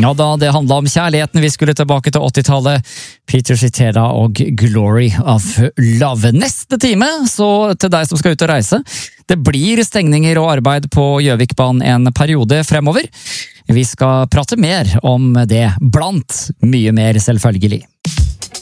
Ja da, det handlet om kjærligheten. Vi skulle tilbake til 80-tallet. Peter Cetera og Glory of Love. Neste time, så til deg som skal ut og reise. Det blir stengninger og arbeid på Gjøvikbanen en periode fremover. Vi skal prate mer om det, blant mye mer selvfølgelig.